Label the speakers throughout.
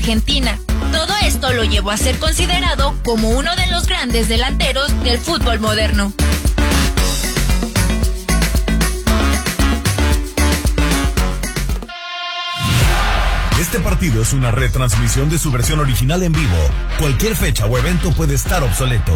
Speaker 1: Argentina. Todo esto lo llevó a ser considerado como uno de los grandes delanteros del fútbol moderno.
Speaker 2: Este partido es una retransmisión de su versión original en vivo. Cualquier fecha o evento puede estar obsoleto.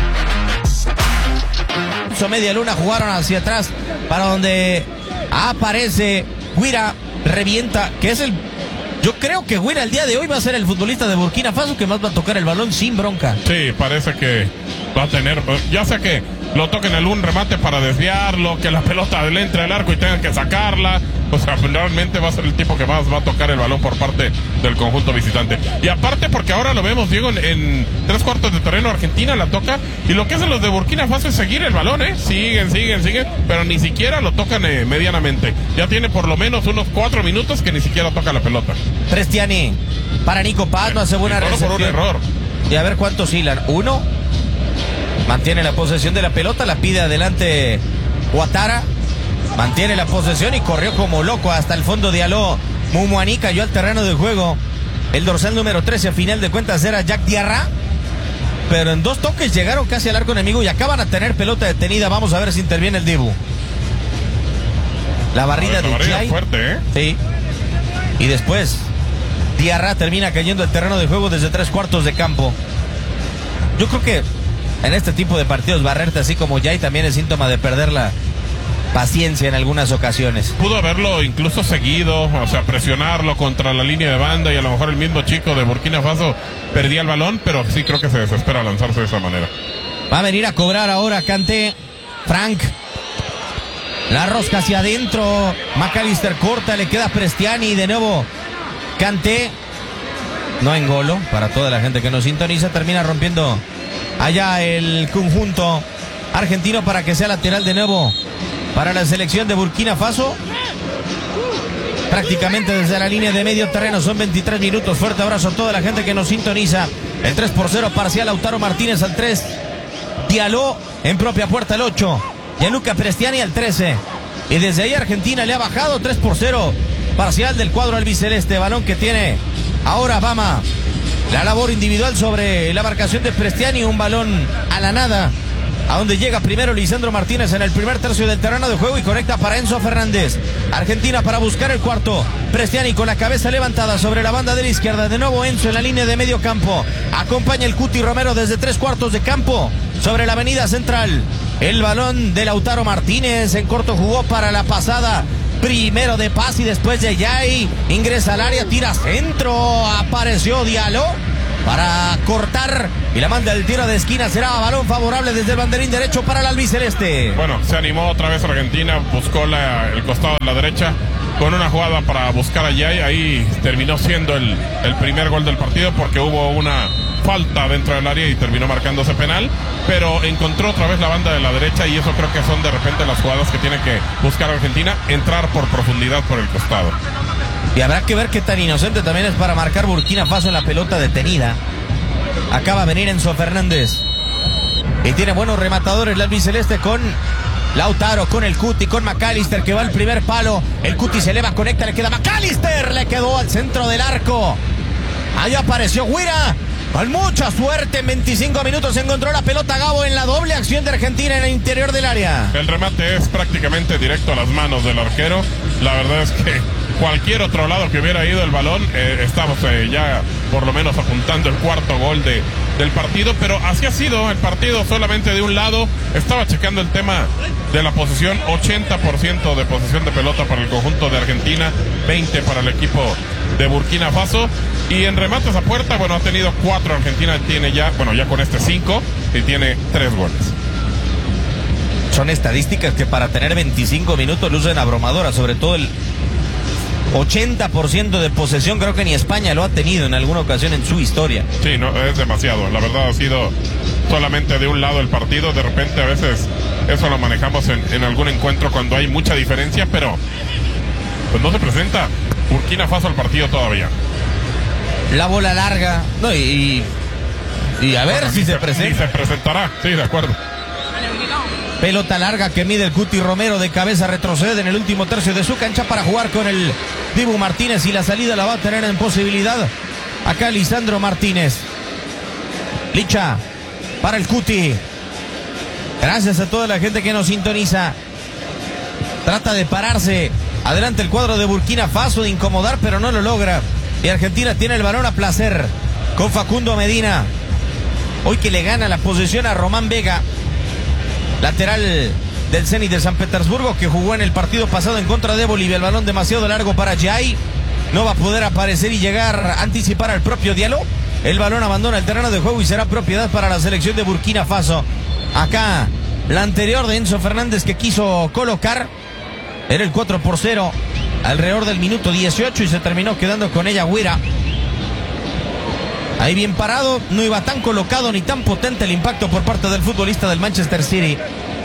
Speaker 3: Media luna jugaron hacia atrás para donde aparece Guira, revienta, que es el... Yo creo que Guira el día de hoy va a ser el futbolista de Burkina Faso que más va a tocar el balón sin bronca.
Speaker 4: Sí, parece que va a tener, ya sea que lo toquen algún remate para desviarlo, que la pelota le entre al arco y tengan que sacarla. O sea, realmente va a ser el tipo que más va a tocar el balón por parte del conjunto visitante. Y aparte porque ahora lo vemos, Diego, en 3/4 de terreno Argentina la toca, y lo que hacen los de Burkina Faso es seguir el balón, siguen, pero ni siquiera lo tocan medianamente. Ya tiene por lo menos unos 4 minutos que ni siquiera toca la pelota.
Speaker 3: Prestiani para Nico Paz, no hace buena recepción.
Speaker 4: Por un error.
Speaker 3: Y a ver cuántos hilan. 1, mantiene la posesión de la pelota, la pide adelante Ouattara. Mantiene la posesión y corrió como loco hasta el fondo. Diallo. Mumuani cayó al terreno de juego. El dorsal número 13, a final de cuentas, era Jack Diarra. Pero en 2 toques llegaron casi al arco enemigo y acaban a tener pelota detenida. Vamos a ver si interviene el Dibu. La barrida de Jai.
Speaker 4: Fuerte,
Speaker 3: Sí. Y después, Diarra termina cayendo al terreno de juego desde 3/4 de campo. Yo creo que en este tipo de partidos, barrerte así como Jai también es síntoma de perder la paciencia en algunas ocasiones.
Speaker 4: Pudo haberlo incluso seguido, o sea, presionarlo contra la línea de banda, y a lo mejor el mismo chico de Burkina Faso perdía el balón, pero sí creo que se desespera lanzarse de esa manera.
Speaker 3: Va a venir a cobrar ahora Kanté. Frank. La rosca hacia adentro. McAllister corta, le queda Prestiani. De nuevo Kanté. No engolo, para toda la gente que nos sintoniza. Termina rompiendo allá el conjunto argentino para que sea lateral de nuevo para la selección de Burkina Faso. Prácticamente desde la línea de medio terreno. Son 23 minutos. Fuerte abrazo a toda la gente que nos sintoniza. El 3-0 parcial. Lautaro Martínez al 3. Diallo en propia puerta al 8. Gianluca Prestiani al 13. Y desde ahí Argentina le ha bajado. 3-0 parcial del cuadro albiceleste. Balón que tiene ahora Bama. La labor individual sobre la marcación de Prestiani. Un balón a la nada, a donde llega primero Lisandro Martínez en el primer tercio del terreno de juego y conecta para Enzo Fernández. Argentina para buscar el cuarto. Prestiani con la cabeza levantada sobre la banda de la izquierda. De nuevo Enzo en la línea de medio campo. Acompaña el Cuti Romero desde 3/4 de campo sobre la avenida central. El balón de Lautaro Martínez en corto jugó para la pasada. Primero de Paz y después de Jai. Ingresa al área, tira centro. Apareció Diallo para cortar y la manda el tiro de esquina. Será balón favorable desde el banderín derecho para el albiceleste.
Speaker 4: Bueno, se animó otra vez Argentina, buscó el costado de la derecha con una jugada para buscar a Jai. Ahí terminó siendo el primer gol del partido, porque hubo una falta dentro del área y terminó marcándose penal, pero encontró otra vez la banda de la derecha, y eso creo que son de repente las jugadas que tiene que buscar Argentina, entrar por profundidad por el costado.
Speaker 3: Y habrá que ver qué tan inocente también es para marcar Burkina Faso en la pelota detenida. Acaba de venir Enzo Fernández y tiene buenos rematadores el albiceleste con Lautaro, con el Cuti, con McAllister, que va al primer palo. El Cuti se eleva, conecta, le queda McAllister, le quedó al centro del arco. Ahí apareció Guira. Con mucha suerte, en 25 minutos se encontró la pelota Gabo en la doble acción de Argentina en el interior del área.
Speaker 4: El remate es prácticamente directo a las manos del arquero. La verdad es que cualquier otro lado que hubiera ido el balón, estamos ya por lo menos apuntando el cuarto gol del partido, pero así ha sido el partido solamente de un lado. Estaba checando el tema de la posesión, 80% de posesión de pelota para el conjunto de Argentina, 20 para el equipo de Burkina Faso. Y en remates a puerta, bueno, ha tenido 4, Argentina tiene ya con este 5, y tiene 3 goles.
Speaker 3: Son estadísticas que para tener 25 minutos lucen abrumadoras, sobre todo el 80% de posesión. Creo que ni España lo ha tenido en alguna ocasión en su historia.
Speaker 4: Sí, no, es demasiado. La verdad ha sido solamente de un lado el partido. De repente a veces eso lo manejamos en algún encuentro cuando hay mucha diferencia, pero pues no se presenta Burkina Faso al partido todavía.
Speaker 3: La bola larga, no, y a ver si se presenta.
Speaker 4: Y se presentará, sí, de acuerdo.
Speaker 3: Pelota larga que mide el Cuti Romero, de cabeza retrocede en el último tercio de su cancha para jugar con el Dibu Martínez, y la salida la va a tener en posibilidad Acá Lisandro Martínez. Licha para el Cuti. Gracias a toda la gente que nos sintoniza. Trata de pararse. Adelante el cuadro de Burkina Faso, de incomodar, pero no lo logra. Y Argentina tiene el balón a placer con Facundo Medina. Hoy que le gana la posesión a Román Vega, lateral del Zenit de San Petersburgo, que jugó en el partido pasado en contra de Bolivia. El balón demasiado largo para Jai. No va a poder aparecer y llegar a anticipar al propio Diallo. El balón abandona el terreno de juego y será propiedad para la selección de Burkina Faso. Acá la anterior de Enzo Fernández, que quiso colocar. Era el 4-0 alrededor del minuto 18 y se terminó quedando con ella Guira. Ahí bien parado, no iba tan colocado ni tan potente el impacto por parte del futbolista del Manchester City.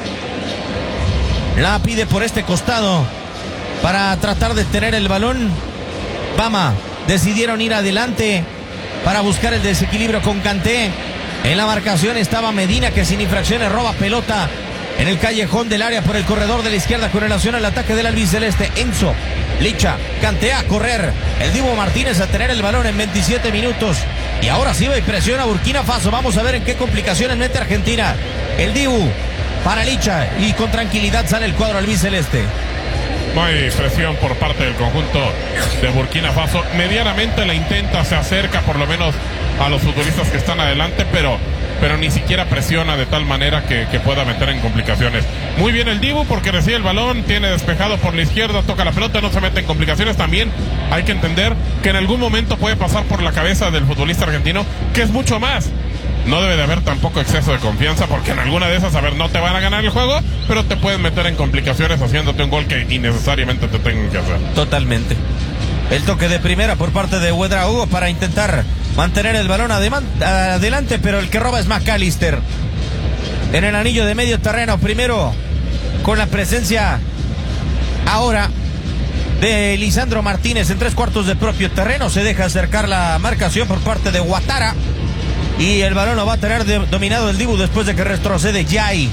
Speaker 3: La pide por este costado para tratar de tener el balón. Bama decidieron ir adelante para buscar el desequilibrio con Kanté. En la marcación estaba Medina, que sin infracciones roba pelota en el callejón del área por el corredor de la izquierda con relación al ataque del albiceleste. Enzo, Licha, Kanté a correr. El Dibu Martínez a tener el balón en 27 minutos. Y ahora sí va y presiona a Burkina Faso. Vamos a ver en qué complicaciones mete Argentina. El Dibu para Licha y con tranquilidad sale el cuadro albiceleste.
Speaker 4: No hay presión por parte del conjunto de Burkina Faso. Medianamente la intenta, se acerca por lo menos a los futbolistas que están adelante, pero ni siquiera presiona de tal manera que pueda meter en complicaciones. Muy bien el Dibu, porque recibe el balón, tiene despejado por la izquierda, toca la pelota, no se mete en complicaciones. También hay que entender que en algún momento puede pasar por la cabeza del futbolista argentino que es mucho más. No debe de haber tampoco exceso de confianza, porque en alguna de esas, a ver, no te van a ganar el juego, pero te pueden meter en complicaciones haciéndote un gol que innecesariamente te tengan que hacer.
Speaker 3: Totalmente. El toque de primera por parte de Ouedraogo para intentar mantener el balón adelante, pero el que roba es McAllister. En el anillo de medio terreno, primero con la presencia ahora de Lisandro Martínez en 3/4 de propio terreno. Se deja acercar la marcación por parte de Ouattara. Y el balón lo va a tener dominado el Dibu después de que retrocede Jai.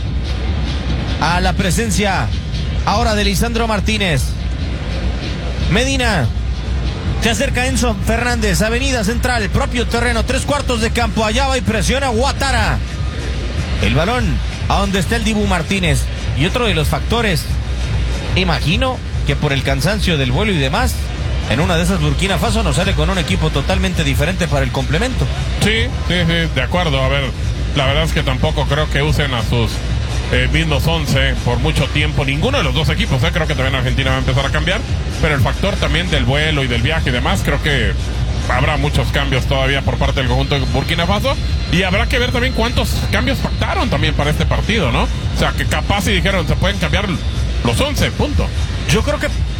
Speaker 3: A la presencia ahora de Lisandro Martínez. Medina. Se acerca Enzo Fernández, avenida central, propio terreno, 3/4 de campo. Allá va y presiona Ouattara. El balón a donde está el Dibu Martínez. Y otro de los factores, imagino que por el cansancio del vuelo y demás, en una de esas Burkina Faso nos sale con un equipo totalmente diferente para el complemento.
Speaker 4: Sí, de acuerdo. A ver, la verdad es que tampoco creo que usen a sus mismos 11 por mucho tiempo. Ninguno de los dos equipos, creo que también Argentina va a empezar a cambiar. Pero el factor también del vuelo y del viaje y demás, creo que habrá muchos cambios todavía por parte del conjunto de Burkina Faso. Y habrá que ver también cuántos cambios pactaron también para este partido, ¿no? O sea, que capaz si dijeron se pueden cambiar los 11, punto.
Speaker 3: Yo creo que